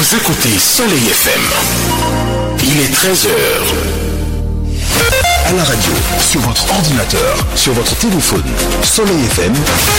Vous écoutez Soleil FM. Il est 13h. À la radio, sur votre ordinateur, sur votre téléphone. Soleil FM,